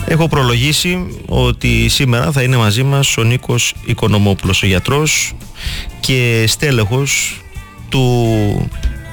Έχω προλογίσει ότι σήμερα θα είναι μαζί μας ο Νίκος Οικονομόπουλος, ο γιατρός και στέλεχος του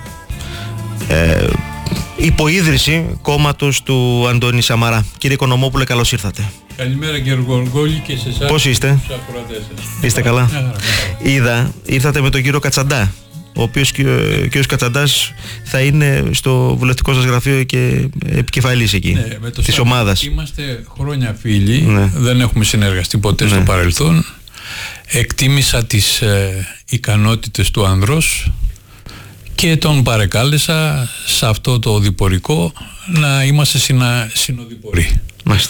υποίδρυση κόμματος του Αντώνη Σαμαρά. Κύριε Οικονομόπουλε, καλώς ήρθατε. Καλημέρα κύριε Γοργόλη και σε εσάς. Πώς είστε? Είστε καλά? Ήρθατε με τον κύριο Κατσαντά, ο οποίος ο κύριος Κατσαντάς θα είναι στο βουλευτικό σας γραφείο και επικεφαλής εκεί, της ομάδας. Είμαστε χρόνια φίλοι, δεν έχουμε συνεργαστεί ποτέ στο παρελθόν. Εκτίμησα τις ικανότητες του ανδρός και τον παρεκάλεσα σε αυτό το διπορικό να είμαστε συνοδοιποροί. Μάλιστα.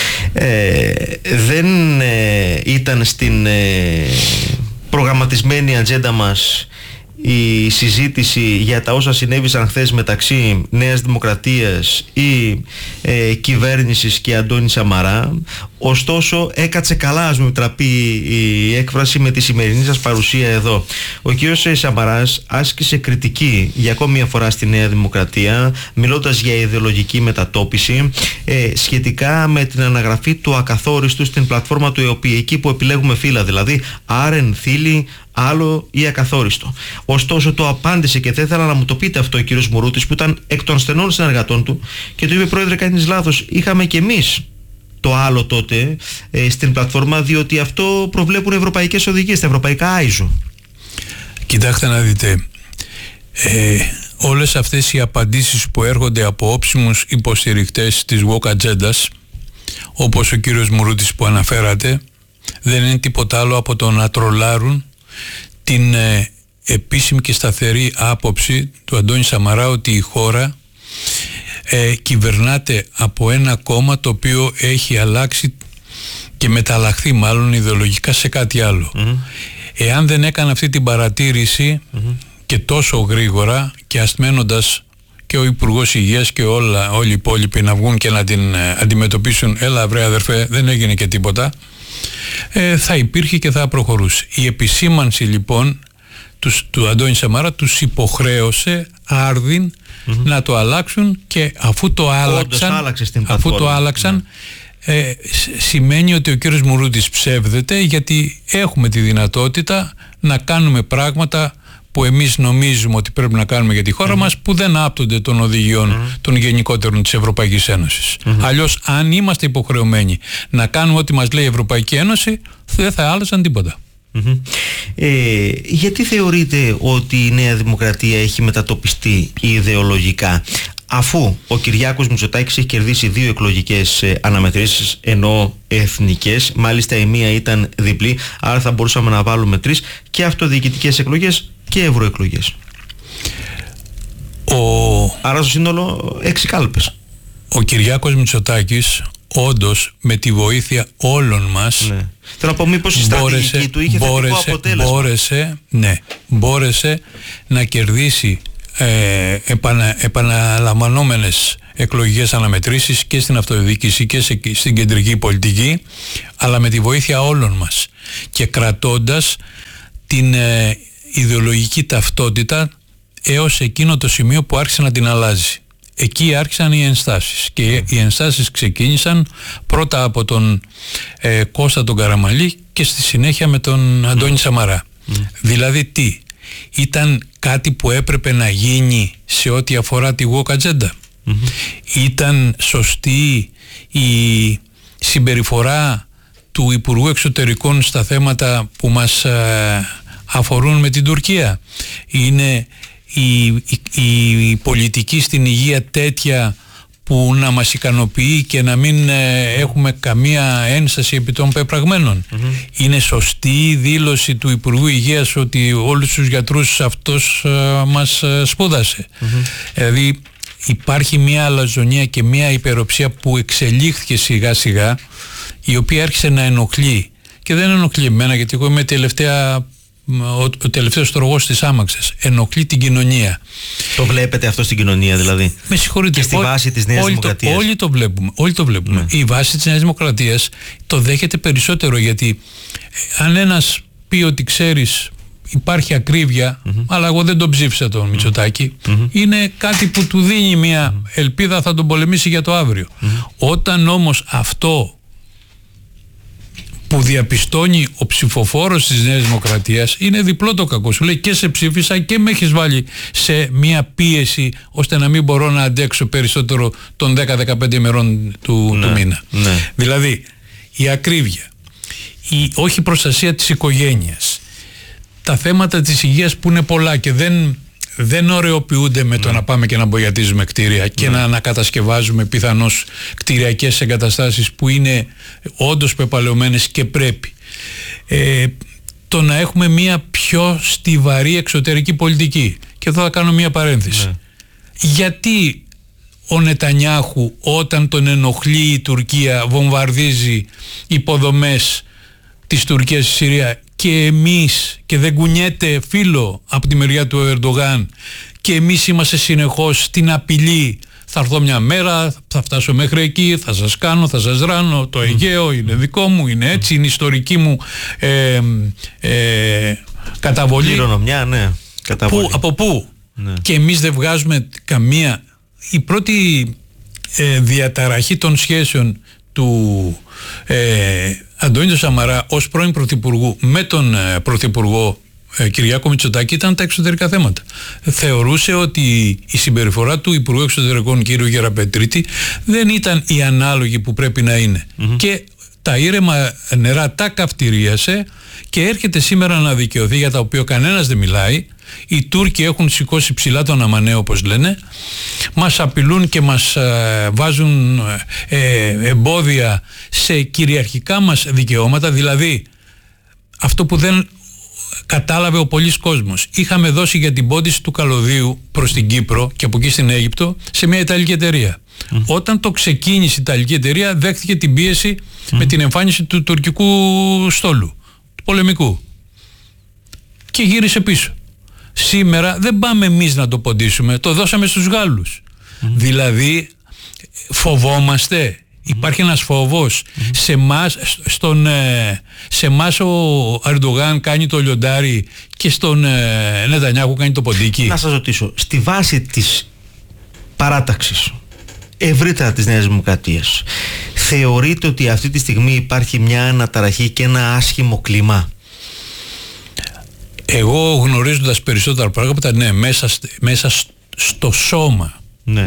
Δεν ήταν στην προγραμματισμένη ατζέντα μας η συζήτηση για τα όσα συνέβησαν χθες μεταξύ Νέας Δημοκρατίας ή κυβέρνησης και Αντώνη Σαμαρά. Ωστόσο έκατσε καλά, ας μου επιτραπεί η έκφραση, με τη σημερινή σας παρουσία εδώ. Ο κύριος Σαμαράς άσκησε κριτική για ακόμη μια φορά στη Νέα Δημοκρατία, μιλώντας για ιδεολογική μετατόπιση σχετικά με την αναγραφή του ακαθόριστου στην πλατφόρμα του ΕΟΠΗ, εκεί που επιλέγουμε φύλλα, δηλαδή άρεν, θήλυ, άλλο ή ακαθόριστο. Ωστόσο το απάντησε, και θα ήθελα να μου το πείτε αυτό, ο κύριος Μουρούτης, που ήταν εκ των στενών συνεργατών του, και του είπε: πρόεδρε, κάνεις λάθος, είχαμε κι εμείς το άλλο τότε στην πλατφόρμα, διότι αυτό προβλέπουν ευρωπαϊκές οδηγίες, τα ευρωπαϊκά ISO. Κοιτάξτε να δείτε, όλες αυτές οι απαντήσεις που έρχονται από όψιμους υποστηρικτές της woke ατζέντας, όπως ο κύριος Μουρούτης που αναφέρατε, δεν είναι τίποτα άλλο από το να τρολάρουν την επίσημη και σταθερή άποψη του Αντώνη Σαμαρά ότι η χώρα κυβερνάται από ένα κόμμα το οποίο έχει αλλάξει και μεταλλαχθεί μάλλον ιδεολογικά σε κάτι άλλο. Εάν δεν έκανε αυτή την παρατήρηση και τόσο γρήγορα, και ασμένοντας και ο Υπουργός Υγείας και όλοι οι υπόλοιποι να βγουν και να την αντιμετωπίσουν, έλα βρε αδερφέ, δεν έγινε και τίποτα, θα υπήρχε και θα προχωρούσε. Η επισήμανση λοιπόν του Αντώνη Σαμαρά τους υποχρέωσε άρδιν να το αλλάξουν, και αφού το άλλαξαν, σημαίνει ότι ο κύριος Μουρούτης ψεύδεται, γιατί έχουμε τη δυνατότητα να κάνουμε πράγματα που εμείς νομίζουμε ότι πρέπει να κάνουμε για τη χώρα μας, που δεν άπτονται των οδηγιών των γενικότερων της Ευρωπαϊκής Ένωσης. Αλλιώς, αν είμαστε υποχρεωμένοι να κάνουμε ό,τι μας λέει η Ευρωπαϊκή Ένωση, δεν θα άλλαζαν τίποτα. Γιατί θεωρείτε ότι η Νέα Δημοκρατία έχει μετατοπιστεί ιδεολογικά, αφού ο Κυριάκος Μητσοτάκης έχει κερδίσει 2 εκλογικές αναμετρήσεις, ενώ εθνικές, μάλιστα η μία ήταν διπλή, άρα θα μπορούσαμε να βάλουμε 3, και αυτοδιοικητικές εκλογές και ευρωεκλογές. Άρα στο σύνολο 6 κάλπες. Ο Κυριάκος Μητσοτάκης όντως, με τη βοήθεια όλων μας, θέλω να πω, μήπως η στρατηγική του είχε θετικό αποτέλεσμα. Μπόρεσε να κερδίσει επαναλαμβανόμενες εκλογικές αναμετρήσεις και στην αυτοδιοίκηση και στην κεντρική πολιτική, αλλά με τη βοήθεια όλων μας, και κρατώντας την ιδεολογική ταυτότητα έως εκείνο το σημείο που άρχισε να την αλλάζει. Εκεί άρχισαν οι ενστάσεις, και οι ενστάσεις ξεκίνησαν πρώτα από τον Κώστα τον Καραμανλή και στη συνέχεια με τον Αντώνη Σαμαρά. Δηλαδή τι, ήταν κάτι που έπρεπε να γίνει σε ό,τι αφορά τη woke ατζέντα? Ήταν σωστή η συμπεριφορά του Υπουργού Εξωτερικών στα θέματα που μας αφορούν με την Τουρκία? Είναι η πολιτική στην υγεία τέτοια που να μας ικανοποιεί και να μην έχουμε καμία ένσταση επί των πεπραγμένων? Είναι σωστή η δήλωση του Υπουργού Υγείας ότι όλους τους γιατρούς αυτός μας σπούδασε? Δηλαδή υπάρχει μια αλαζονία και μια υπεροψία που εξελίχθηκε σιγά σιγά, η οποία άρχισε να ενοχλεί, και δεν ενοχλεί εμένα, γιατί εγώ είμαι ο τελευταίος στρογός της άμαξης. Ενοχλεί την κοινωνία. Το βλέπετε αυτό στην κοινωνία, δηλαδή? Με συγχωρείτε. Και στη βάση της Νέας Δημοκρατίας. Όλοι το βλέπουμε. Η βάση της Νέας Δημοκρατίας το δέχεται περισσότερο, γιατί αν ένας πει ότι ξέρεις υπάρχει ακρίβεια, αλλά εγώ δεν τον ψήφισα τον Μητσοτάκη. Είναι κάτι που του δίνει μια ελπίδα, θα τον πολεμήσει για το αύριο. Όταν όμως αυτό που διαπιστώνει ο ψηφοφόρος της Νέας Δημοκρατίας είναι διπλό το κακό. Σου λέει και σε ψήφισα και με έχεις βάλει σε μια πίεση ώστε να μην μπορώ να αντέξω περισσότερο των 10-15 ημερών του μήνα. Δηλαδή η ακρίβεια, η όχι προστασία της οικογένειας, τα θέματα της υγείας που είναι πολλά και δεν ωρεοποιούνται με το να πάμε και να μπογιατίζουμε κτίρια και να ανακατασκευάζουμε πιθανώς κτηριακές εγκαταστάσεις που είναι όντως πεπαλαιωμένες και πρέπει. Το να έχουμε μια πιο στιβαρή εξωτερική πολιτική. Και εδώ θα κάνω μια παρένθεση. Γιατί ο Νετανιάχου, όταν τον ενοχλεί η Τουρκία, βομβαρδίζει υποδομές της Τουρκίας στη Συρία, και εμείς, και δεν κουνιέται φύλλο από τη μεριά του Ερντογάν, και εμείς είμαστε συνεχώς στην απειλή, θα έρθω μια μέρα, θα φτάσω μέχρι εκεί, θα σας κάνω, θα σας ράνω, το Αιγαίο είναι δικό μου, είναι έτσι, είναι ιστορική μου καταβολή. Κληρονομιά, ναι. Καταβολή. Από πού? Και εμείς δεν βγάζουμε καμία. Η πρώτη διαταραχή των σχέσεων του Αντώνη Σαμαρά ως πρώην Πρωθυπουργού με τον Πρωθυπουργό Κυριάκο Μητσοτάκη ήταν τα εξωτερικά θέματα. Θεωρούσε ότι η συμπεριφορά του Υπουργού Εξωτερικών κ. Γεραπετρίτη δεν ήταν η ανάλογη που πρέπει να είναι. Και τα ήρεμα νερά τα καυτηρίασε και έρχεται σήμερα να δικαιωθεί, για τα οποία κανένας δεν μιλάει. Οι Τούρκοι έχουν σηκώσει ψηλά τον αμανέ, όπως λένε, μας απειλούν και μας βάζουν εμπόδια σε κυριαρχικά μας δικαιώματα, δηλαδή αυτό που δεν κατάλαβε ο πολύς κόσμος. Είχαμε δώσει για την πόντιση του καλωδίου προς την Κύπρο και από εκεί στην Αίγυπτο σε μια Ιταλική εταιρεία. Όταν το ξεκίνησε η Ιταλική εταιρεία, δέχτηκε την πίεση με την εμφάνιση του τουρκικού στόλου, του πολεμικού, και γύρισε πίσω. Σήμερα δεν πάμε εμείς να το ποντίσουμε, το δώσαμε στους Γάλλους. Δηλαδή φοβόμαστε, υπάρχει ένας φόβος. Σε εμάς ο Ερντογάν κάνει το λιοντάρι και στον Νετανιάχου κάνει το ποντίκι. Να σας ρωτήσω, στη βάση της παράταξης ευρύτερα της Νέας Δημοκρατίας, θεωρείτε ότι αυτή τη στιγμή υπάρχει μια αναταραχή και ένα άσχημο κλίμα? Εγώ, γνωρίζοντας περισσότερα πράγματα, ναι, μέσα στο σώμα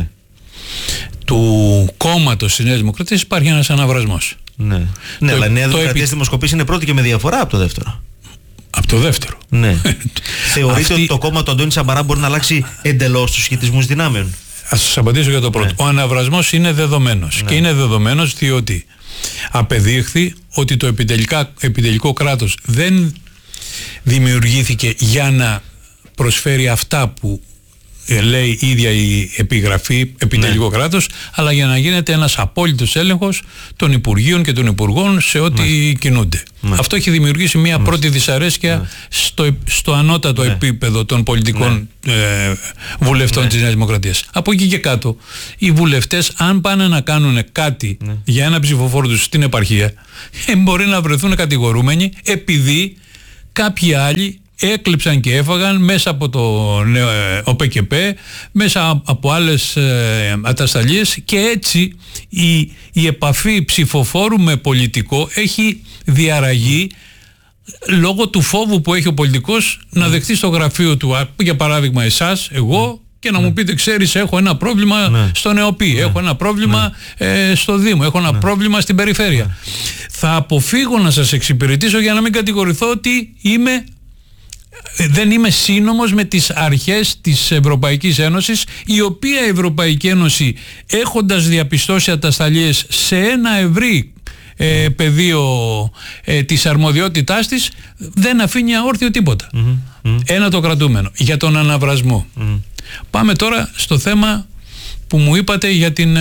του κόμματος της Νέας Δημοκρατίας υπάρχει ένας αναβρασμός. Ναι, αλλά η Νέα Δημοκρατία στη δημοσκοπήση είναι πρώτη και με διαφορά από το δεύτερο. Από το δεύτερο. Ναι. Θεωρείτε ότι το κόμμα του Αντώνη Σαμαρά μπορεί να αλλάξει εντελώς τους σχετισμούς δυνάμεων? Ας σας απαντήσω για το πρώτο. Ο αναβρασμός είναι δεδομένος. Και είναι δεδομένος διότι απεδείχθη ότι το επιτελικό κράτος δεν δημιουργήθηκε για να προσφέρει αυτά που λέει η ίδια η επιγραφή επιτελικό κράτος, αλλά για να γίνεται ένας απόλυτος έλεγχος των Υπουργείων και των Υπουργών σε ό,τι κινούνται. Αυτό έχει δημιουργήσει μια πρώτη δυσαρέσκεια στο ανώτατο επίπεδο των πολιτικών βουλευτών της Νέας Δημοκρατίας. Από εκεί και κάτω, οι βουλευτές, αν πάνε να κάνουν κάτι για ένα ψηφοφόρο τους στην επαρχία, μπορεί να βρεθούν κατηγορούμενοι επειδή κάποιοι άλλοι έκλειψαν και έφαγαν μέσα από το ΟΠΚΠ, μέσα από άλλες ατασταλίες, και έτσι η επαφή ψηφοφόρου με πολιτικό έχει διαραγεί λόγω του φόβου που έχει ο πολιτικός να δεχτεί στο γραφείο του, για παράδειγμα εσάς, εγώ, και να μου πείτε, ξέρεις, έχω ένα πρόβλημα στο ΝΕΟΠΗ, έχω ένα πρόβλημα στο Δήμο, έχω ένα πρόβλημα στην περιφέρεια. Θα αποφύγω να σας εξυπηρετήσω για να μην κατηγορηθώ ότι δεν είμαι σύνομος με τις αρχές της Ευρωπαϊκής Ένωσης, η οποία η Ευρωπαϊκή Ένωση, έχοντας διαπιστώσει ατασταλίες σε ένα ευρύ πεδίο της αρμοδιότητάς της, δεν αφήνει αόρθιο τίποτα. Ένα το κρατούμενο. Για τον αναβρασμό. Πάμε τώρα στο θέμα που μου είπατε για την...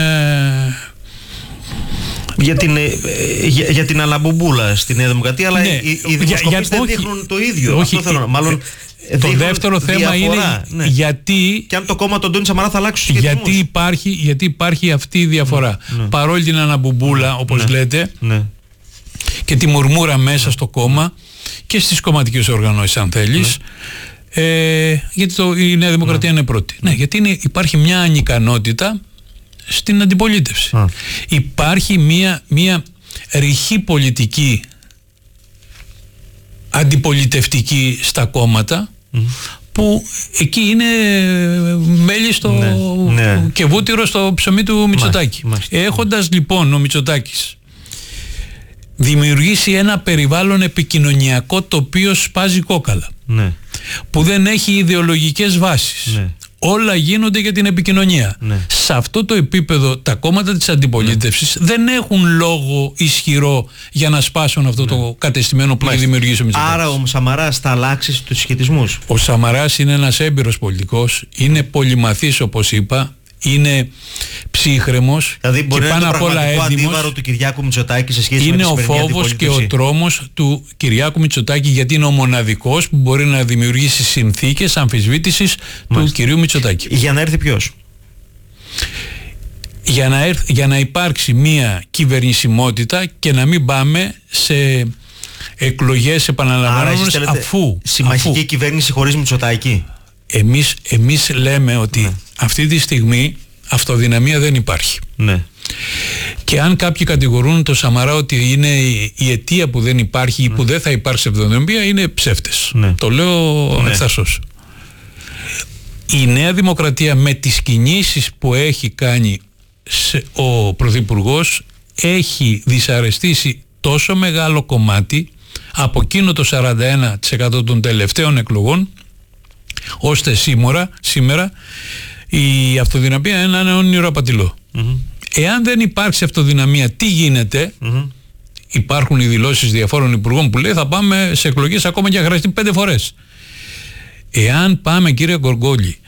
Για την αλαμπουμπούλα στη Νέα Δημοκρατία, αλλά οι δημοσκοπήσεις δεν δείχνουν το ίδιο. Όχι, αυτό θέλω, μάλλον το δεύτερο θέμα είναι γιατί... Και αν το κόμμα του Αντώνη Σαμαρά θα αλλάξει τους σχετισμούς. Γιατί υπάρχει αυτή η διαφορά. Παρόλη την αναμπουμπούλα, όπως λέτε, και τη μουρμούρα μέσα στο κόμμα, και στις κομματικές οργανώσεις αν θέλεις, γιατί η Νέα Δημοκρατία είναι πρώτη. Ναι, γιατί υπάρχει μια ανικανότητα στην αντιπολίτευση. Υπάρχει μια ρηχή πολιτική αντιπολιτευτική στα κόμματα, που εκεί είναι μέλι και βούτυρο στο ψωμί του Μητσοτάκη. Έχοντας λοιπόν ο Μητσοτάκης δημιουργήσει ένα περιβάλλον επικοινωνιακό το οποίο σπάζει κόκαλα, που δεν έχει ιδεολογικές βάσεις, όλα γίνονται για την επικοινωνία. Σε αυτό το επίπεδο τα κόμματα της αντιπολίτευσης δεν έχουν λόγο ισχυρό για να σπάσουν αυτό το κατεστημένο που έχει δημιουργήσει ο Μητσοτάκης. Άρα ο Σαμαράς θα αλλάξει τους συσχετισμούς. Ο Σαμαράς είναι ένας έμπειρος πολιτικός, είναι πολυμαθής όπως είπα, είναι ψύχρεμος, δηλαδή μπορεί και να πάνω είναι απ' όλα έντιμος. αντίβαρο του Κυριάκου Μητσοτάκη σε σχέση είναι με τη ο φόβος και ο τρόμος του Κυριάκου Μητσοτάκη, γιατί είναι ο μοναδικός που μπορεί να δημιουργήσει συνθήκες αμφισβήτησης του κυρίου Μητσοτάκη. Για να έρθει ποιος? Για να υπάρξει μια κυβερνησιμότητα και να μην πάμε σε εκλογές επαναλαμβανόμενες αφού συμμαχική κυβέρνηση χωρίς Μητσοτάκη. Εμείς λέμε ότι αυτή τη στιγμή αυτοδυναμία δεν υπάρχει. Και αν κάποιοι κατηγορούν το Σαμαρά ότι είναι η αιτία που δεν υπάρχει ή που δεν θα υπάρξει αυτοδυναμία, είναι ψεύτες. Το λέω ευθαρσώς. Η Νέα Δημοκρατία με τις κινήσεις που έχει κάνει ο Πρωθυπουργός έχει δυσαρεστήσει τόσο μεγάλο κομμάτι από εκείνο το 41% των τελευταίων εκλογών, ώστε σήμερα η αυτοδυναμία είναι ένα όνειρο απατηλό. Εάν δεν υπάρξει αυτοδυναμία, τι γίνεται? Υπάρχουν οι δηλώσεις διαφόρων υπουργών που λέει θα πάμε σε εκλογές ακόμα και χρειαστεί 5 φορές. Εάν πάμε, κύριε Γκοργόλη,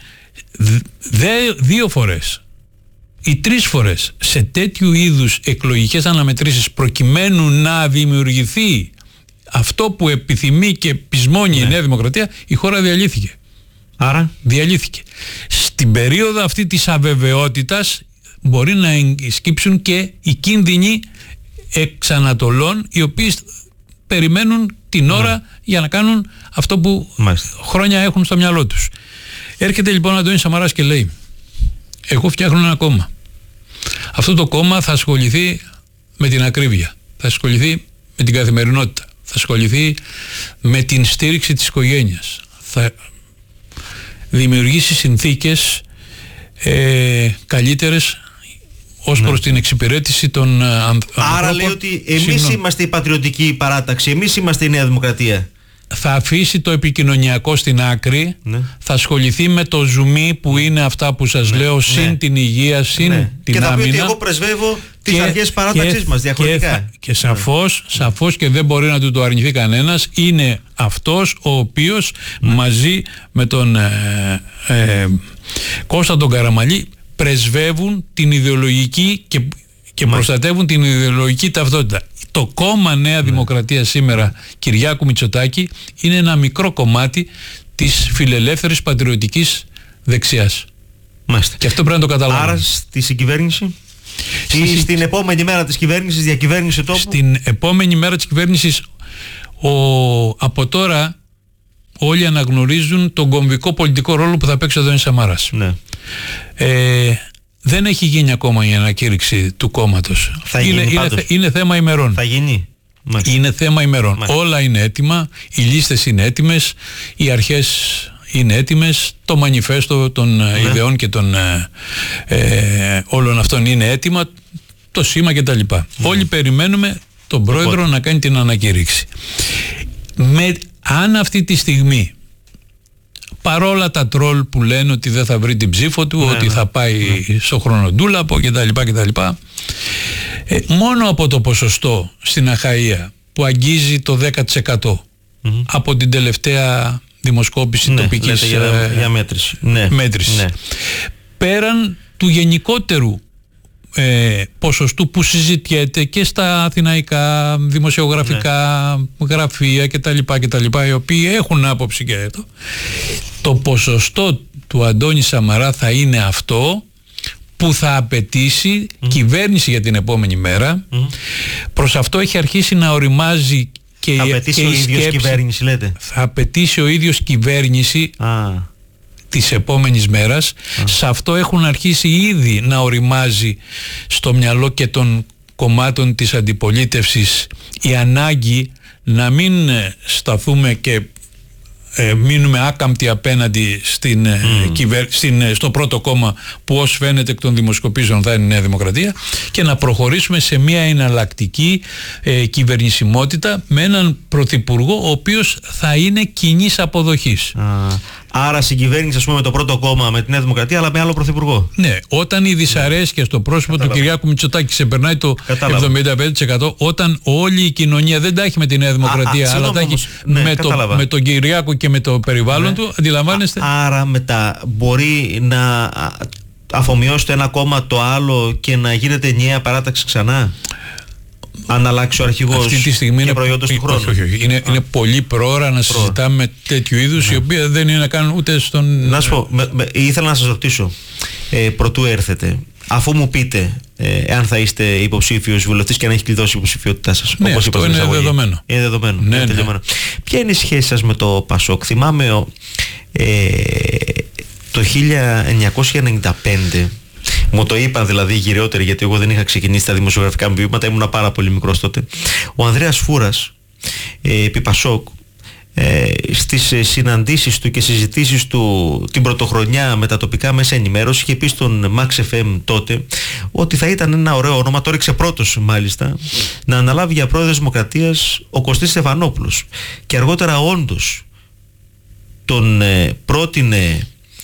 2 φορές ή 3 φορές σε τέτοιου είδους εκλογικές αναμετρήσεις προκειμένου να δημιουργηθεί αυτό που επιθυμεί και πεισμώνει η Νέα Δημοκρατία, η χώρα διαλύθηκε. Άρα διαλύθηκε. Στην περίοδο αυτή της αβεβαιότητας μπορεί να σκύψουν και οι κίνδυνοι εξανατολών, οι οποίοι περιμένουν την ώρα για να κάνουν αυτό που χρόνια έχουν στο μυαλό τους. Έρχεται λοιπόν ο Αντώνης Σαμαράς και λέει: εγώ φτιάχνω ένα κόμμα. Αυτό το κόμμα θα ασχοληθεί με την ακρίβεια, θα ασχοληθεί με την καθημερινότητα, θα ασχοληθεί με την στήριξη της οικογένειας, θα δημιουργήσει συνθήκες καλύτερες ως προς την εξυπηρέτηση των ανθρώπων. Άρα λέει ότι εμείς είμαστε η πατριωτική παράταξη, εμείς είμαστε η Νέα Δημοκρατία. Θα αφήσει το επικοινωνιακό στην άκρη, θα ασχοληθεί με το ζουμί που είναι αυτά που σας λέω, συν την υγεία, συν την και άμυνα. Και θα πει ότι εγώ πρεσβεύω τις αρχές παράταξής μας διαχρονικά. Και σαφώς και δεν μπορεί να του το αρνηθεί κανένας, είναι αυτός ο οποίος μαζί με τον Κώστα τον Καραμανλή πρεσβεύουν την ιδεολογική και προστατεύουν την ιδεολογική ταυτότητα. Το κόμμα Νέα Δημοκρατία σήμερα, Κυριάκου Μητσοτάκη, είναι ένα μικρό κομμάτι της φιλελεύθερης πατριωτικής δεξιάς. Και αυτό πρέπει να το καταλάβουμε. Άρα στη συγκυβέρνηση ή στην επόμενη μέρα της κυβέρνησης, διακυβέρνηση τόπου? Στην επόμενη μέρα της κυβέρνησης, από τώρα όλοι αναγνωρίζουν τον κομβικό πολιτικό ρόλο που θα παίξει ο Αντώνης Σαμαράς. Δεν έχει γίνει ακόμα η ανακήρυξη του κόμματος. Είναι θέμα ημερών. Θα γίνει. Είναι θέμα ημερών. Όλα είναι έτοιμα, οι λίστες είναι έτοιμες, οι αρχές είναι έτοιμες, το μανιφέστο των ιδεών και των όλων αυτών είναι έτοιμα, το σήμα κτλ. Όλοι περιμένουμε τον πρόεδρο να κάνει την ανακήρυξη. Αν αυτή τη στιγμή, παρόλα τα τρόλ που λένε ότι δεν θα βρει την ψήφο του, ότι θα πάει στο χρονοτούλαπο κτλ. Μόνο από το ποσοστό στην Αχαΐα που αγγίζει το 10% από την τελευταία δημοσκόπηση τοπικής για μέτρηση. μέτρησης. Πέραν του γενικότερου ποσοστού που συζητιέται και στα αθηναϊκά δημοσιογραφικά γραφεία κτλ, οι οποίοι έχουν άποψη και το ποσοστό του Αντώνη Σαμαρά θα είναι αυτό που θα απαιτήσει κυβέρνηση για την επόμενη μέρα. Προς αυτό έχει αρχίσει να οριμάζει και θα απαιτήσει ο ίδιος κυβέρνηση, λέτε. Θα απαιτήσει ο ίδιος κυβέρνηση της επόμενης μέρας. Σε αυτό έχουν αρχίσει ήδη να οριμάζει στο μυαλό και των κομμάτων της αντιπολίτευσης η ανάγκη να μην σταθούμε και μείνουμε άκαμπτοι απέναντι στο πρώτο κόμμα που ως φαίνεται εκ των δημοσκοπήσεων θα είναι η Νέα Δημοκρατία, και να προχωρήσουμε σε μια εναλλακτική κυβερνησιμότητα με έναν πρωθυπουργό ο οποίος θα είναι κοινής αποδοχής. Άρα συγκυβέρνηση, ας πούμε, με το πρώτο κόμμα, με τη Νέα Δημοκρατία, αλλά με άλλο πρωθυπουργό. Ναι, όταν η δυσαρέσκεια στο πρόσωπο του Κυριάκου Μητσοτάκη ξεπερνάει το 75%, όταν όλη η κοινωνία δεν τα έχει με τη Νέα Δημοκρατία, αλλά τα έχει με τον Κυριάκο και με το περιβάλλον του, αντιλαμβάνεστε. Άρα μετά μπορεί να αφομοιώσει το ένα κόμμα το άλλο και να γίνεται ενιαία παράταξη ξανά, αν αλλάξει ο αρχηγός αυτή τη στιγμή και προϊόντος του χρόνου. Όχι. Είναι πολύ πρόωρα να συζητάμε τέτοιου είδους, οι οποίοι δεν είναι να κάνουν ούτε στον... Να σου πω, ήθελα να σας ρωτήσω, προτού έρθετε, αφού μου πείτε αν θα είστε υποψήφιος βουλευτής και αν έχει κλειδώσει η υποψηφιότητά σας. Ναι, αυτό είναι δεδομένο. Είναι δεδομένο. Ναι. Ποια είναι η σχέση σας με το ΠΑΣΟΚ? Θυμάμαι το 1995, μου το είπαν δηλαδή οι γυρεότεροι, γιατί εγώ δεν είχα ξεκινήσει τα δημοσιογραφικά μου βήματα, ήμουν πάρα πολύ μικρός τότε. Ο Ανδρέας Φούρας, επί ΠΑΣΟΚ, στις συναντήσεις του και συζητήσεις του την πρωτοχρονιά με τα τοπικά μέσα ενημέρωση, είχε πει στον Max FM τότε ότι θα ήταν ένα ωραίο όνομα, το έριξε πρώτος μάλιστα, να αναλάβει για πρόεδρος Δημοκρατίας ο Κωστής Στεφανόπουλος, και αργότερα όντως τον πρότεινε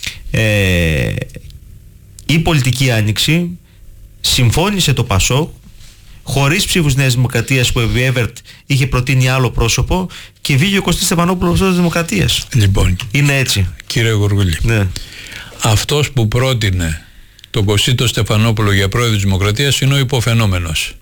η πολιτική άνοιξη, συμφώνησε το ΠΑΣΟΚ χωρίς ψήφους Νέας Δημοκρατίας που επί Εύερτ είχε προτείνει άλλο πρόσωπο, και βγήκε ο Κωστής Στεφανόπουλος της Δημοκρατίας. Λοιπόν, είναι έτσι, κύριε Γουργουλή, ναι. Αυτός που τον Κωστή Στεφανόπουλο για πρόεδρο της Δημοκρατίας είναι ο υποφαινόμενος.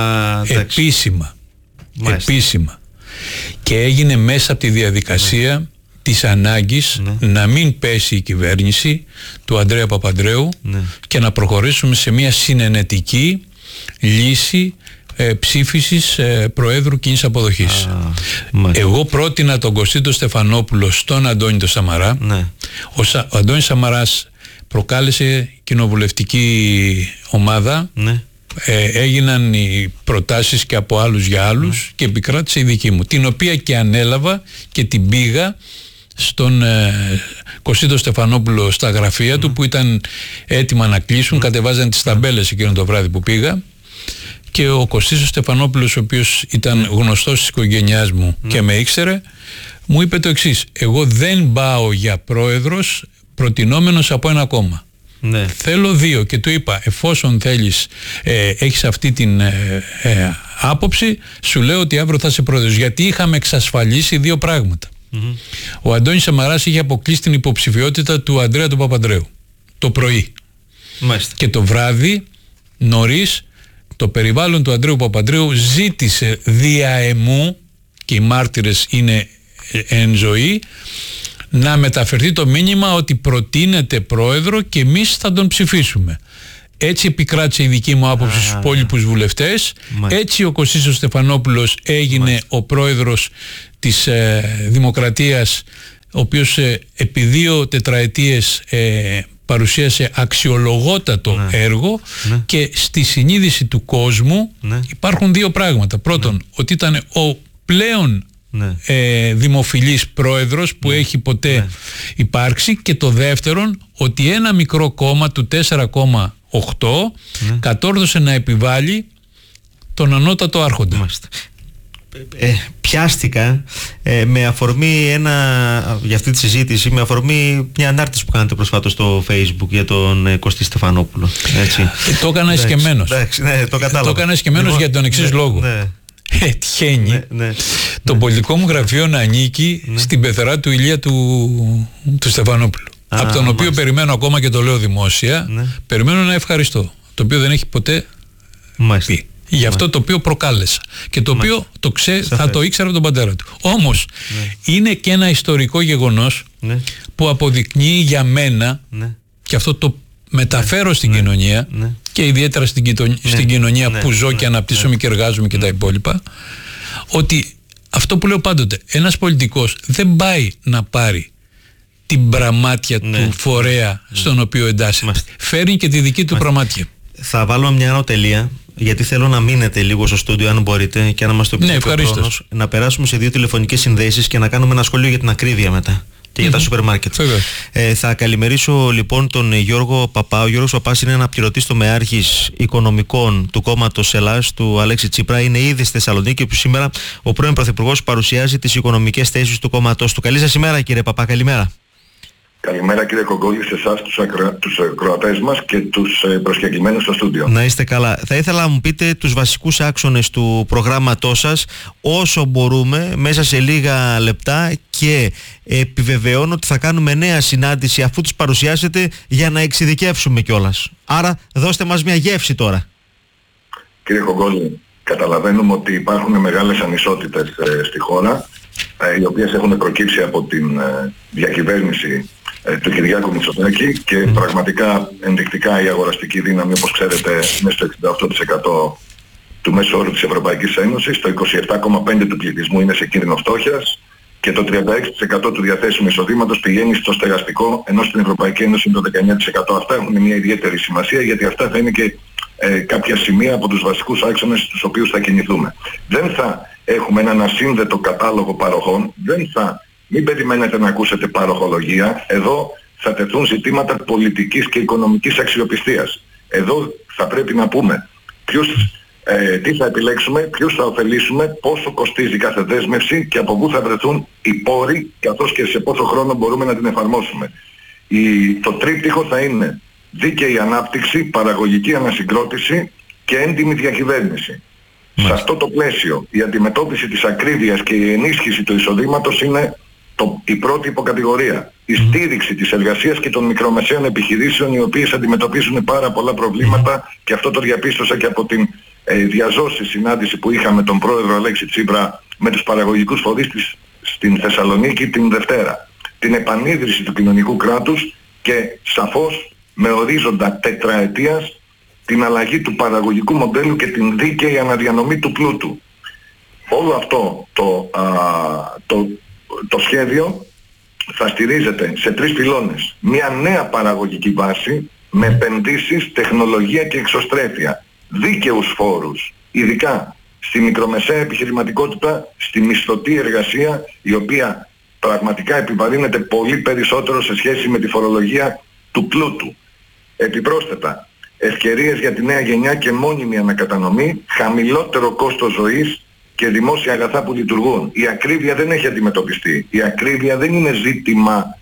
Επίσημα. Και έγινε μέσα από τη διαδικασία της ανάγκης να μην πέσει η κυβέρνηση του Ανδρέα Παπανδρέου και να προχωρήσουμε σε μια συνενετική λύση ψήφισης Προέδρου κοινής αποδοχής. Εγώ πρότεινα τον Κωστή Στεφανόπουλο στον Αντώνη το Σαμαρά. Ο Αντώνης Σαμαράς προκάλεσε κοινοβουλευτική ομάδα, έγιναν οι προτάσεις και από άλλους για άλλους και επικράτησε η δική μου, την οποία και ανέλαβα και την πήγα στον Κωστή Στεφανόπουλο στα γραφεία του που ήταν έτοιμα να κλείσουν, κατεβάζαν τις ταμπέλες εκείνο το βράδυ που πήγα, και ο Κωστής Στεφανόπουλος, ο οποίος ήταν γνωστός της οικογένειάς μου και με ήξερε, μου είπε το εξής: εγώ δεν πάω για πρόεδρος προτινόμενος από ένα κόμμα. Θέλω δύο. Και του είπα, εφόσον θέλεις, έχεις αυτή την άποψη, σου λέω ότι αύριο θα είσαι πρόεδρος, γιατί είχαμε εξασφαλίσει δύο πράγματα. Ο Αντώνης Σαμαράς είχε αποκλείσει την υποψηφιότητα του Ανδρέα του Παπανδρέου το πρωί. Και το βράδυ νωρίς το περιβάλλον του Ανδρέου Παπανδρέου ζήτησε δια εμού, και οι μάρτυρες είναι εν ζωή, να μεταφερθεί το μήνυμα ότι προτείνεται πρόεδρο και εμείς θα τον ψηφίσουμε. Έτσι επικράτησε η δική μου άποψη στους υπόλοιπους βουλευτές. Έτσι ο Κωστής Στεφανόπουλος έγινε ο πρόεδρος της Δημοκρατίας, ο οποίος επί 2 τετραετίες παρουσίασε αξιολογότατο έργο, και στη συνείδηση του κόσμου υπάρχουν δύο πράγματα. Πρώτον, ότι ήταν ο πλέον δημοφιλής πρόεδρος που έχει ποτέ υπάρξει, και το δεύτερον, ότι ένα μικρό κόμμα του 4,8 κατόρθωσε να επιβάλλει τον ανώτατο άρχοντα. Πιάστηκα με αφορμή για αυτή τη συζήτηση, με αφορμή μια ανάρτηση που κάνετε προσφάτως στο Facebook για τον Κωστή Στεφανόπουλο. Έτσι. Το έκανα εσκεμμένος. Το έκανα εσκεμμένος για τον εξής λόγο. Τυχαίνει το πολιτικό μου γραφείο να ανήκει στην πεθερά του Ηλία του Στεφανόπουλου, από τον οποίο περιμένω ακόμα, και το λέω δημόσια, περιμένω ένα ευχαριστώ, το οποίο δεν έχει ποτέ πει, για αυτό το οποίο προκάλεσα και το οποίο θα το ήξερα από τον πατέρα του. Όμως είναι και ένα ιστορικό γεγονός που αποδεικνύει για μένα, και αυτό το μεταφέρω στην κοινωνία, και ιδιαίτερα στην κοινωνία που ζω και αναπτύσσομαι και εργάζομαι και τα υπόλοιπα, ότι αυτό που λέω πάντοτε, ένας πολιτικός δεν πάει να πάρει την πραμάτια του φορέα στον οποίο εντάσσεται. Φέρνει και τη δική του πραμάτια. Θα βάλω μια ανωτελεία, γιατί θέλω να μείνετε λίγο στο στούντιο, αν μπορείτε, και αν μας το επιτρέπει ο χρόνος, να περάσουμε σε 2 τηλεφωνικές συνδέσεις και να κάνουμε ένα σχόλιο για την ακρίβεια μετά και για τα σούπερ μάρκετ. Θα καλημερίσω λοιπόν τον Γιώργο Παπά. Ο Γιώργος Παπάς είναι αναπληρωτής τομεάρχης οικονομικών του κόμματος Ελλάς του Αλέξη Τσίπρα. Είναι ήδη στη Θεσσαλονίκη, που σήμερα ο πρώην Πρωθυπουργός παρουσιάζει τις οικονομικές θέσεις του κόμματος του. Καλή σας ημέρα, κύριε Παπά. Καλημέρα. Καλημέρα, κύριε Κογκόλη, σε εσάς, τους ακροατές μας και τους προσκεκλημένους στο στούντιο. Να είστε καλά. Θα ήθελα να μου πείτε τους βασικούς άξονες του προγράμματός σας, όσο μπορούμε, μέσα σε λίγα λεπτά, και επιβεβαιώνω ότι θα κάνουμε νέα συνάντηση αφού τους παρουσιάσετε, για να εξειδικεύσουμε κιόλας. Άρα δώστε μας μια γεύση τώρα. Κύριε Κογκόλη, καταλαβαίνουμε ότι υπάρχουν μεγάλες ανισότητες στη χώρα, οι οποίες έχουν προκύψει από την διακυβέρνηση του Κυριάκου Μητσοτάκη, και πραγματικά ενδεικτικά η αγοραστική δύναμη, όπως ξέρετε, είναι στο 68% του μέσου όρου της Ευρωπαϊκής Ένωσης, το 27,5% του πληθυσμού είναι σε κίνδυνο φτώχειας και το 36% του διαθέσιμου εισοδήματος πηγαίνει στο στεγαστικό, ενώ στην Ευρωπαϊκή Ένωση είναι το 19%. Αυτά έχουν μια ιδιαίτερη σημασία, γιατί αυτά θα είναι και κάποια σημεία από τους βασικούς άξονες στους οποίους θα κινηθούμε. Δεν θα έχουμε έναν ασύνδετο κατάλογο παροχών, μην περιμένετε να ακούσετε παροχολογία. Εδώ θα τεθούν ζητήματα πολιτικής και οικονομικής αξιοπιστίας. Εδώ θα πρέπει να πούμε τι θα επιλέξουμε, ποιους θα ωφελήσουμε, πόσο κοστίζει κάθε δέσμευση και από πού θα βρεθούν οι πόροι, καθώς και σε πόσο χρόνο μπορούμε να την εφαρμόσουμε. Το τρίπτυχο θα είναι δίκαιη ανάπτυξη, παραγωγική ανασυγκρότηση και έντιμη διακυβέρνηση. Σε αυτό το πλαίσιο η αντιμετώπιση της ακρίβειας και η ενίσχυση του εισοδήματος είναι η πρώτη υποκατηγορία. Η στήριξη της εργασίας και των μικρομεσαίων επιχειρήσεων, οι οποίες αντιμετωπίζουν πάρα πολλά προβλήματα, και αυτό το διαπίστωσα και από την διαζώση συνάντηση που είχαμε τον πρόεδρο Αλέξη Τσίπρα με τους παραγωγικούς φορείς στην Θεσσαλονίκη την Δευτέρα. Την επανίδρυση του κοινωνικού κράτους και σαφώς με ορίζοντα τετραετίας την αλλαγή του παραγωγικού μοντέλου και την δίκαιη αναδιανομή του πλούτου. Όλο αυτό το σχέδιο θα στηρίζεται σε 3 πυλώνες. Μια νέα παραγωγική βάση με επενδύσεις, τεχνολογία και εξωστρέφεια. Δίκαιους φόρους, ειδικά στη μικρομεσαία επιχειρηματικότητα, στη μισθωτή εργασία, η οποία πραγματικά επιβαρύνεται πολύ περισσότερο σε σχέση με τη φορολογία του πλούτου. Επιπρόσθετα, ευκαιρίες για τη νέα γενιά και μόνιμη ανακατανομή, χαμηλότερο κόστος ζωής και δημόσια αγαθά που λειτουργούν. Η ακρίβεια δεν έχει αντιμετωπιστεί. Η ακρίβεια δεν είναι ζήτημα,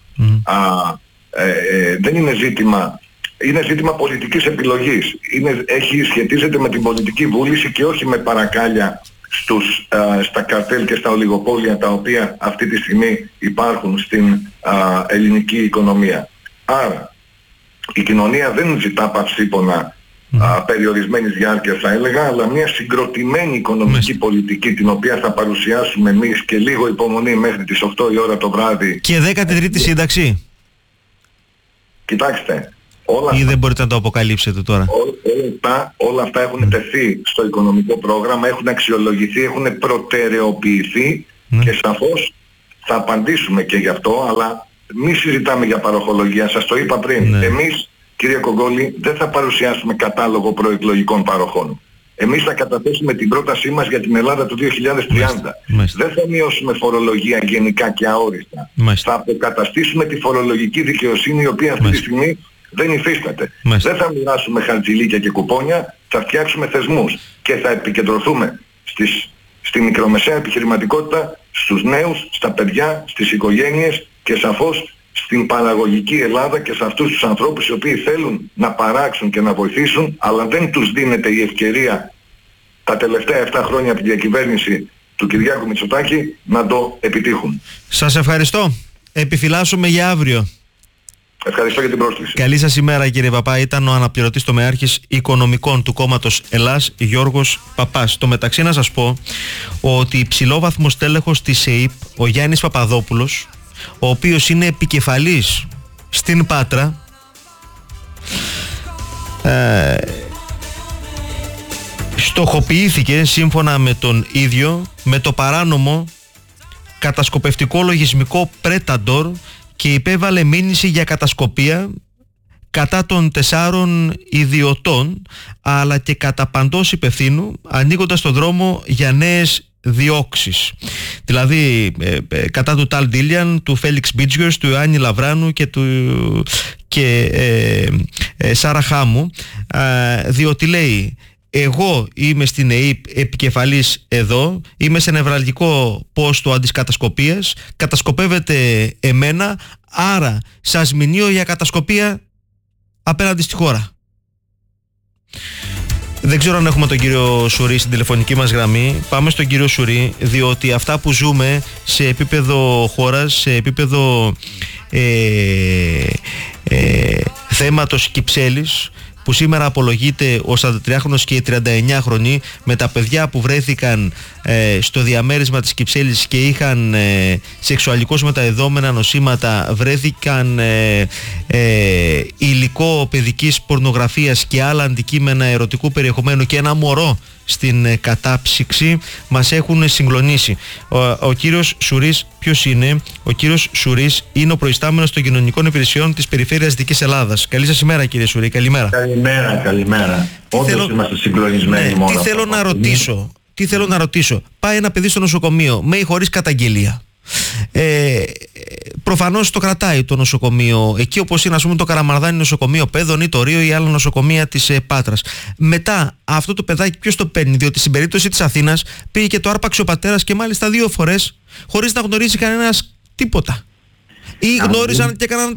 είναι ζήτημα πολιτικής επιλογής. Σχετίζεται με την πολιτική βούληση και όχι με παρακάλια στα καρτέλ και στα ολιγοπόλια, τα οποία αυτή τη στιγμή υπάρχουν στην ελληνική οικονομία. Άρα η κοινωνία δεν ζητά παυσίπονα περιορισμένης διάρκειας, θα έλεγα, αλλά μια συγκροτημένη οικονομική πολιτική, την οποία θα παρουσιάσουμε εμείς, και λίγο υπομονή μέχρι τις 8 η ώρα το βράδυ. Και 13η σύνταξη. Κοιτάξτε, ή δεν μπορείτε να το αποκαλύψετε τώρα? Όλα αυτά έχουν τεθεί στο οικονομικό πρόγραμμα, έχουν αξιολογηθεί, έχουν προτεραιοποιηθεί και σαφώς θα απαντήσουμε και γι' αυτό, αλλά μη συζητάμε για παροχολογία, σας το είπα πριν. Εμείς, κύριε Κογκόλη, δεν θα παρουσιάσουμε κατάλογο προεκλογικών παροχών. Εμείς θα καταθέσουμε την πρότασή μας για την Ελλάδα του 2030. Δεν θα μειώσουμε φορολογία γενικά και αόριστα. Θα αποκαταστήσουμε τη φορολογική δικαιοσύνη, η οποία αυτή τη στιγμή δεν υφίσταται. Δεν θα μοιράσουμε χαρτζηλίκια και κουπόνια, θα φτιάξουμε θεσμούς και θα επικεντρωθούμε στη μικρομεσαία επιχειρηματικότητα, στους νέους, στα παιδιά, στις οικογένειες και σαφώς στην παραγωγική Ελλάδα και σε αυτούς τους ανθρώπους οι οποίοι θέλουν να παράξουν και να βοηθήσουν, αλλά δεν τους δίνεται η ευκαιρία τα τελευταία 7 χρόνια από τη διακυβέρνηση του Κυριάκου Μητσοτάκη να το επιτύχουν. Σας ευχαριστώ. Επιφυλάσσουμε για αύριο. Ευχαριστώ για την πρόσκληση. Καλή σας ημέρα, κύριε Παπά. Ήταν ο αναπληρωτής τομεάρχης οικονομικών του κόμματος Ελλάς, Γιώργος Παπάς. Στο μεταξύ να σας πω ότι υψηλόβαθμος τέλεχος της ΕΕΠ, ο Γιάννης Παπαδόπουλος, ο οποίος είναι επικεφαλής στην Πάτρα, στοχοποιήθηκε σύμφωνα με τον ίδιο με το παράνομο κατασκοπευτικό λογισμικό Predator και υπέβαλε μήνυση για κατασκοπία κατά των 4 ιδιωτών, αλλά και κατά παντός υπευθύνου, ανοίγοντας το δρόμο για νέες διώξεις. Δηλαδή κατά του Ταλ Ντίλιαν, του Φέλιξ Μπίτζιος, του Ιωάννη Λαβράνου και Σάρα Χάμου, διότι λέει: εγώ είμαι στην ΕΕΠ επικεφαλής εδώ, είμαι σε νευραλγικό πόστο αντικατασκοπίας, κατασκοπεύετε εμένα, άρα σας μηνύω για κατασκοπία απέναντι στη χώρα. Δεν ξέρω αν έχουμε τον κύριο Σουρί στην τηλεφωνική μας γραμμή. Πάμε στον κύριο Σουρί, διότι αυτά που ζούμε σε επίπεδο χώρας, σε επίπεδο θέματος Κυψέλης, που σήμερα απολογείται ο 43χρονος και οι 39χρονοι, με τα παιδιά που βρέθηκαν στο διαμέρισμα της Κυψέλης και είχαν σεξουαλικώς μεταδεδόμενα νοσήματα, βρέθηκαν υλικό παιδικής πορνογραφίας και άλλα αντικείμενα ερωτικού περιεχομένου και ένα μωρό στην κατάψυξη, μας έχουν συγκλονίσει. Ο κύριος Σουρής ποιος είναι? Ο κύριος Σουρής είναι ο προϊστάμενος των κοινωνικών υπηρεσιών της Περιφέρειας Δυτικής Ελλάδας. Καλή σας ημέρα, κύριε Σουρή. Καλημέρα. Καλημέρα. Όντως είμαστε συγκλονισμένοι μόνο. Τι θέλω να ρωτήσω. Πάει ένα παιδί στο νοσοκομείο με ή χωρίς καταγγελία. Προφανώς το κρατάει το νοσοκομείο εκεί, όπως είναι, ας πούμε, το Καραμαρδάνι νοσοκομείο Παιδών ή το Ρίο ή άλλα νοσοκομεία της Πάτρας. Μετά αυτό το παιδάκι ποιος το παίρνει? Διότι στην περίπτωση της Αθήνας πήγε και το άρπαξε ο πατέρας, και μάλιστα 2 φορές, χωρίς να γνωρίζει κανένας τίποτα, ή γνώριζαν και έκαναν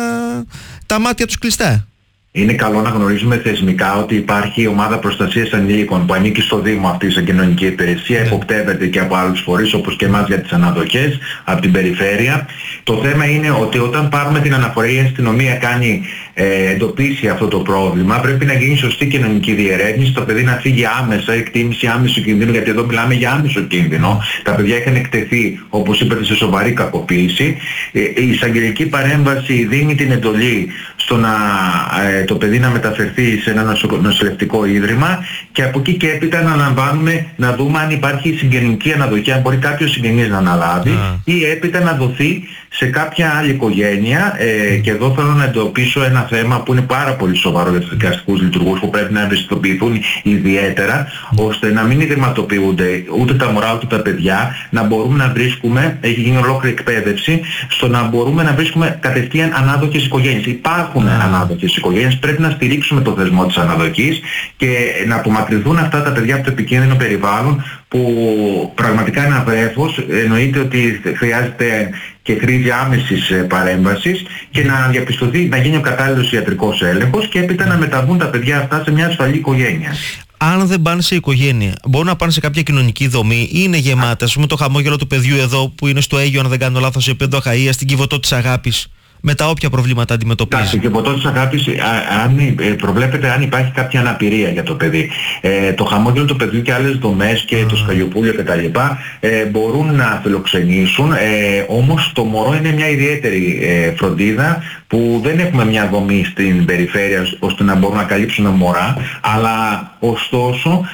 τα μάτια τους κλειστά. Είναι καλό να γνωρίζουμε θεσμικά ότι υπάρχει ομάδα προστασίας ανηλίκων που ανήκει στο Δήμο αυτή σε κοινωνική υπηρεσία, εποπτεύεται και από άλλους φορείς όπως και εμάς για τις αναδοχές από την περιφέρεια. Το θέμα είναι ότι όταν πάρουμε την αναφορά, η αστυνομία κάνει εντοπίσει αυτό το πρόβλημα, πρέπει να γίνει σωστή κοινωνική διερεύνηση, το παιδί να φύγει άμεσα, εκτίμηση άμεσου κινδύνου, γιατί εδώ μιλάμε για άμεσο κίνδυνο. Τα παιδιά είχαν εκτεθεί, όπως είπατε, σε σοβαρή κακοποίηση. Η εισαγγελική παρέμβαση δίνει την εντολή στο να το παιδί να μεταφερθεί σε ένα νοσηλευτικό ίδρυμα, και από εκεί και έπειτα να αναλαμβάνουμε, να δούμε αν υπάρχει συγγενική αναδοχή, αν μπορεί κάποιος συγγενής να αναλάβει, ή έπειτα να δοθεί σε κάποια άλλη οικογένεια. Και εδώ θέλω να εντοπίσω ένα θέμα που είναι πάρα πολύ σοβαρό για τους δικαστικούς λειτουργούς, που πρέπει να ευαισθητοποιηθούν ιδιαίτερα, ώστε να μην ιδρυματοποιούνται ούτε τα μωρά ούτε τα παιδιά, να μπορούμε να βρίσκουμε, έχει γίνει ολόκληρη εκπαίδευση, στο να μπορούμε να βρίσκουμε κατευθείαν ανάδοχες οικογένειες. Υπάρχουν ανάδοχες οικογένειες, πρέπει να στηρίξουμε το θεσμό της αναδοχής και να απομακρυνθούν αυτά τα παιδιά από το επικίνδυνο περιβάλλον, που πραγματικά είναι αβρέφος. Εννοείται ότι χρειάζεται και χρήζει άμεσης παρέμβασης, και να διαπιστωθεί, να γίνει ο κατάλληλος ιατρικός έλεγχος, και έπειτα να μεταβούν τα παιδιά αυτά σε μια ασφαλή οικογένεια. Αν δεν πάνε σε οικογένεια, μπορούν να πάνε σε κάποια κοινωνική δομή, ή είναι γεμάτα? Ας πούμε το χαμόγελο του παιδιού εδώ που είναι στο Αίγιο, αν δεν κάνω λάθος, σε επίπεδο Αχαΐας, στην Κιβωτό της Αγάπης, με τα όποια προβλήματα αντιμετωπίζει. Στην Κιβωτό της Αγάπης προβλέπεται αν υπάρχει κάποια αναπηρία για το παιδί. Το χαμόγελο του παιδιού και άλλες δομές και το σκαλιοπούλιο κτλ. Μπορούν να φιλοξενήσουν, όμως το μωρό είναι μια ιδιαίτερη φροντίδα, που δεν έχουμε μια δομή στην περιφέρεια ώστε να μπορούν να καλύψουν μωρά, αλλά ωστόσο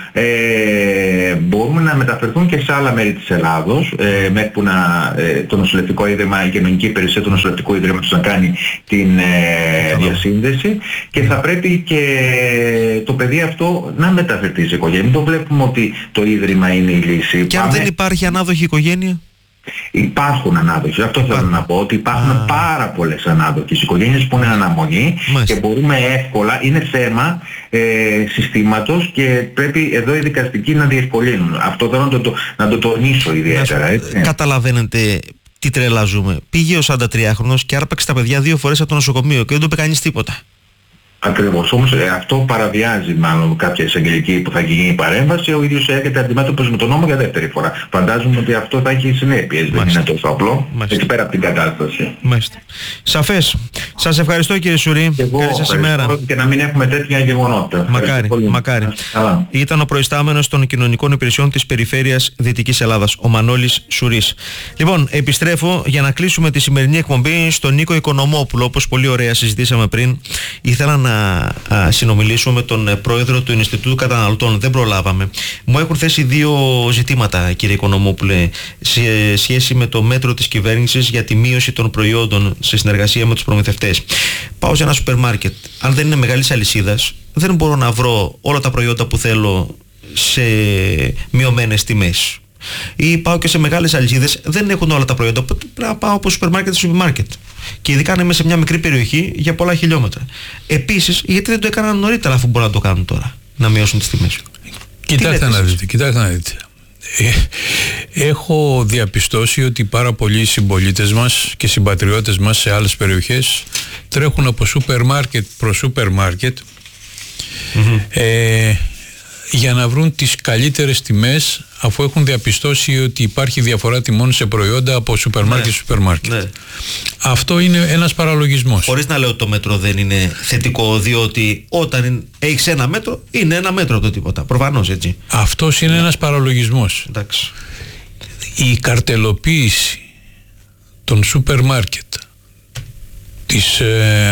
μπορούμε να μεταφερθούν και σε άλλα μέρη της Ελλάδος, μέχρι που το νοσηλευτικό ίδρυμα, η κοινωνική υπηρεσία του νοσηλευτικού ίδρυματος να κάνει την διασύνδεση, και θα πρέπει και το παιδί αυτό να μεταφερθεί σε οικογένεια. Μην το βλέπουμε ότι το ίδρυμα είναι η λύση. Και αν δεν υπάρχει ανάδοχη οικογένεια? Υπάρχουν ανάδοχες. Αυτό θέλω να πω, ότι υπάρχουν πάρα πολλές ανάδοχες οικογένειες που είναι αναμονή. Και μπορούμε εύκολα, είναι θέμα συστήματος, και πρέπει εδώ οι δικαστικοί να διευκολύνουν. Αυτό θέλω να το τονίσω ιδιαίτερα. Καταλαβαίνετε τι τρέλα ζούμε? Πήγε ο 43χρονος και άρπαξε τα παιδιά 2 φορές από το νοσοκομείο και δεν το είπε κανείς τίποτα. Ακριβώς, όμως αυτό παραβιάζει μάλλον κάποια εισαγγελική που θα γίνει η παρέμβαση. Ο ίδιος έρχεται αντιμέτωπος με τον νόμο για δεύτερη φορά. Φαντάζομαι ότι αυτό θα έχει συνέπειες. Δεν είναι τόσο απλό. Έτσι πέρα από την κατάσταση. Μάλιστα. Σαφές. Σας ευχαριστώ, κύριε Σουρί. Καλή σας ημέρα. Και να μην έχουμε τέτοια γεγονότα. Μακάρι. Ήταν ο προϊστάμενος των κοινωνικών υπηρεσιών της Περιφέρειας Δυτικής Ελλάδας, ο Μανώλης Σουρής. Λοιπόν, επιστρέφω για να κλείσουμε τη σημερινή εκπομπή στον Νίκο Οικονομόπουλο. Όπως πολύ ωραία συζητήσαμε πριν, ήθελα να να συνομιλήσουμε με τον πρόεδρο του Ινστιτούτου Καταναλωτών. Δεν προλάβαμε. Μου έχουν θέσει δύο ζητήματα, κύριε Οικονομόπουλε, σε σχέση με το μέτρο της κυβέρνησης για τη μείωση των προϊόντων σε συνεργασία με τους προμηθευτές. Πάω σε ένα σούπερ μάρκετ. Αν δεν είναι μεγάλης αλυσίδας, δεν μπορώ να βρω όλα τα προϊόντα που θέλω σε μειωμένες τιμές. Ή πάω και σε μεγάλες αλυσίδες, δεν έχουν όλα τα προϊόντα. Πρέπει να πάω από σούπερ μάρκετ σε σούπερ μάρκετ. Και ειδικά αν είμαι σε μια μικρή περιοχή για πολλά χιλιόμετρα. Επίσης, γιατί δεν το έκαναν νωρίτερα, αφού μπορούν να το κάνουν τώρα, να μειώσουν τις τιμές? Κοιτάξτε να δείτε. Έχω διαπιστώσει ότι πάρα πολλοί συμπολίτες μας και συμπατριώτες μας σε άλλες περιοχές τρέχουν από σούπερ μάρκετ προς σούπερ μάρκετ για να βρουν τις καλύτερες τιμές, αφού έχουν διαπιστώσει ότι υπάρχει διαφορά τιμών σε προϊόντα από σούπερ μάρκετ σε σούπερ μάρκετ. Ναι. Αυτό είναι ένας παραλογισμός. Χωρίς να λέω ότι το μέτρο δεν είναι θετικό, διότι όταν έχεις ένα μέτρο, είναι ένα μέτρο το τίποτα. Προφανώς, έτσι. Αυτός είναι ένας παραλογισμός. Εντάξει. Η καρτελοποίηση των σούπερ μάρκετ, της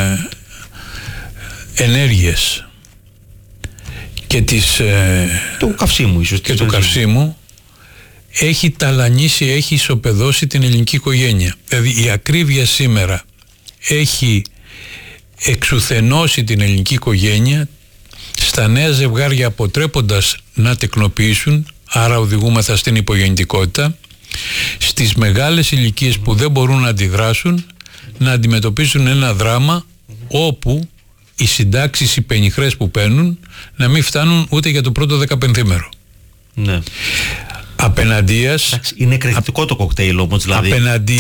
ενέργειας και του καυσίμου, ίσως, και του καυσίμου έχει ταλανίσει, έχει ισοπεδώσει την ελληνική οικογένεια. Δηλαδή η ακρίβεια σήμερα έχει εξουθενώσει την ελληνική οικογένεια, στα νέα ζευγάρια αποτρέποντας να τεκνοποιήσουν, άρα οδηγούμεθα στην υπογεννητικότητα, στις μεγάλες ηλικίες που δεν μπορούν να αντιδράσουν, να αντιμετωπίσουν ένα δράμα όπου οι συντάξεις, οι πενιχρές που παίρνουν να μην φτάνουν ούτε για το πρώτο 15ημερο. Ναι. Απέναντίας, είναι εκρηκτικό το κοκτέιλ όμως, δηλαδή.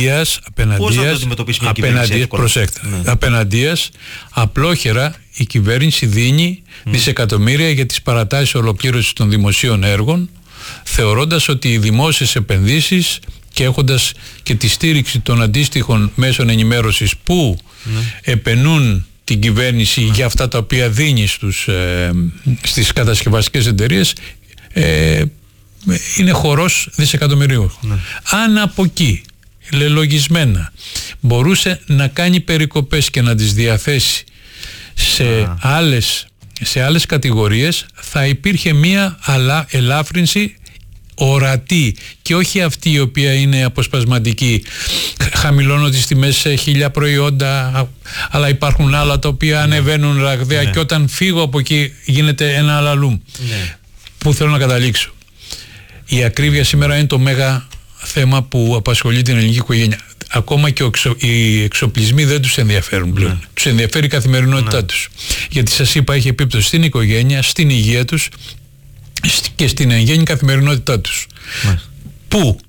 Απέναντίας, απλόχερα η κυβέρνηση δίνει δισεκατομμύρια για τις παρατάσεις ολοκλήρωσης των δημοσίων έργων, θεωρώντας ότι οι δημόσιες επενδύσεις και έχοντας και τη στήριξη των αντίστοιχων μέσων ενημέρωσης που επενούν την κυβέρνηση για αυτά τα οποία δίνει στις κατασκευαστικές εταιρείες, είναι χορός δισεκατομμυρίων. Αν από εκεί λελογισμένα μπορούσε να κάνει περικοπές και να τις διαθέσει σε άλλες κατηγορίες, θα υπήρχε μία ελάφρυνση ορατή και όχι αυτή η οποία είναι αποσπασματική. Χαμηλώνω τις τιμές σε 1000 προϊόντα, αλλά υπάρχουν άλλα τα οποία ανεβαίνουν ραγδαία και όταν φύγω από εκεί γίνεται ένα αλαλούμ. Πού θέλω να καταλήξω? Η ακρίβεια σήμερα είναι το μέγα θέμα που απασχολεί την ελληνική οικογένεια. Ακόμα και οι εξοπλισμοί δεν τους ενδιαφέρουν πλέον. Τους ενδιαφέρει η καθημερινότητά τους. Γιατί σας είπα, έχει επίπτωση στην οικογένεια, στην υγεία τους και στην εγγένεια καθημερινότητά τους. Που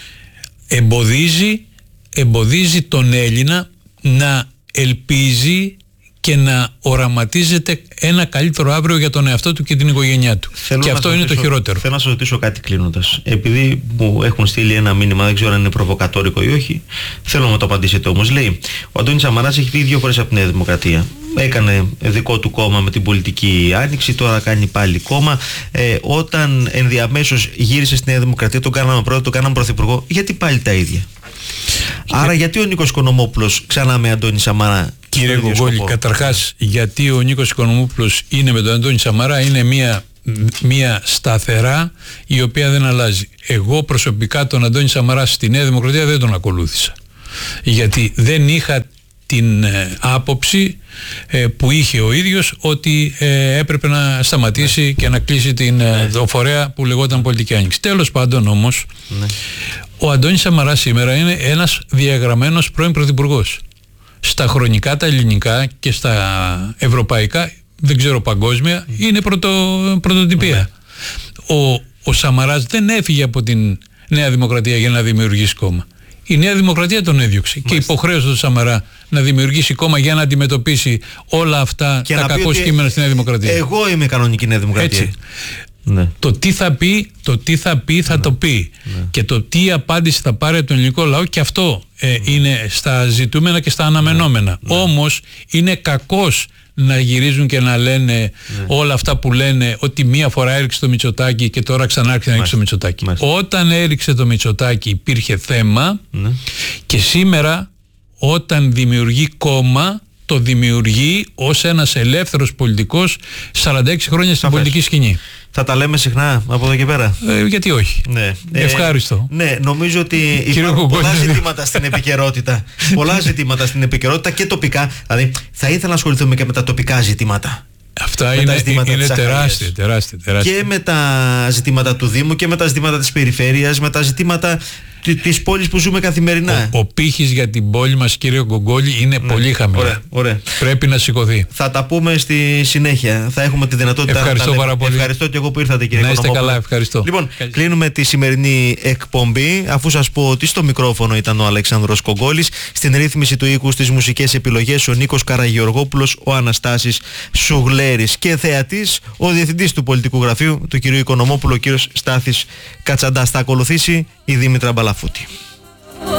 εμποδίζει τον Έλληνα να ελπίζει και να οραματίζεται ένα καλύτερο αύριο για τον εαυτό του και την οικογένειά του. Και αυτό είναι το χειρότερο. Θέλω να σας ρωτήσω κάτι κλείνοντας. Επειδή μου έχουν στείλει ένα μήνυμα, δεν ξέρω αν είναι προβοκατόρικο ή όχι, θέλω να το απαντήσετε όμως. Λέει, ο Αντώνης Σαμαράς έχει φύγει 2 φορές από τη Νέα Δημοκρατία. Έκανε δικό του κόμμα με την πολιτική άνοιξη, τώρα κάνει πάλι κόμμα. Όταν ενδιαμέσως γύρισε στη Νέα Δημοκρατία, τον κάναμε πρόεδρο, τον κάναμε πρωθυπουργό. Γιατί πάλι τα ίδια? Άρα γιατί ο Νίκος Οικονομόπουλος ξανά με Αντώνη Σαμαρά? Κύριε Γογόλη, καταρχάς, γιατί ο Νίκος Οικονομόπουλος είναι με τον Αντώνη Σαμαρά είναι μια σταθερά η οποία δεν αλλάζει. Εγώ προσωπικά τον Αντώνη Σαμαρά στη Νέα Δημοκρατία δεν τον ακολούθησα, γιατί δεν είχα την άποψη που είχε ο ίδιος ότι έπρεπε να σταματήσει και να κλείσει το φορέα που λεγόταν πολιτική άνοιξη. Τέλος πάντων όμως, ο Αντώνης Σαμαράς σήμερα είναι ένας διαγραμμένος πρώην πρωθυπουργός. Στα χρονικά, τα ελληνικά και στα ευρωπαϊκά, δεν ξέρω παγκόσμια, είναι πρωτοτυπία. Ο Σαμαράς δεν έφυγε από την Νέα Δημοκρατία για να δημιουργήσει κόμμα. Η Νέα Δημοκρατία τον έδιωξε και υποχρέωσε τον Σαμαρά να δημιουργήσει κόμμα για να αντιμετωπίσει όλα αυτά τα κακό κείμενα στη Νέα Δημοκρατία. Εγώ είμαι κανονική Νέα Δημοκρατία. Έτσι. Το τι θα πει θα το πει. Και το τι απάντηση θα πάρει από τον ελληνικό λαό, και αυτό είναι στα ζητούμενα και στα αναμενόμενα. Όμως είναι κακός να γυρίζουν και να λένε όλα αυτά που λένε, ότι μία φορά έριξε το Μητσοτάκη και τώρα ξανά άρχισε να έριξε το Μητσοτάκη. Όταν έριξε το Μητσοτάκη υπήρχε θέμα, και σήμερα όταν δημιουργεί κόμμα το δημιουργεί ως ένας ελεύθερος πολιτικός 46 χρόνια στην πολιτική σκηνή. Θα τα λέμε συχνά από εδώ και πέρα. Γιατί όχι. Ναι. Ευχάριστο. Ναι, νομίζω ότι υπάρχουν πολλά ζητήματα στην επικαιρότητα. Πολλά ζητήματα στην επικαιρότητα και τοπικά. Δηλαδή, θα ήθελα να ασχοληθούμε και με τα τοπικά ζητήματα. Αυτά είναι τεράστια. Και με τα ζητήματα του Δήμου και με τα ζητήματα της περιφέρειας, με τα ζητήματα της πόλης που ζούμε καθημερινά. Ο πύχης για την πόλη μας, κύριε Γκογκόλη, είναι πολύ χαμηλά. Ωραία. Πρέπει να σηκωθεί. Θα τα πούμε στη συνέχεια. Θα έχουμε τη δυνατότητα ευχαριστώ πάρα πολύ. Ευχαριστώ και εγώ που ήρθατε, κύριε Οικονομόπουλο. Να είστε καλά, ευχαριστώ. Λοιπόν, κλείνουμε τη σημερινή εκπομπή, αφού σας πω ότι στο μικρόφωνο ήταν ο Αλεξάνδρος Κογκόλης, στην ρύθμιση του οίκου στις μουσικές επιλογές ο Νίκος Καραγεωργόπουλος, ο Αναστάσης Σουγλέρης και θεατής ο διευθυντής του πολιτικού γραφείου του κυρίου Οικονομόπουλου, ο κύριος Στάθης Κατσαντάς. Θα ακολουθήσει η Δήμητρα Μπαλαφούτη.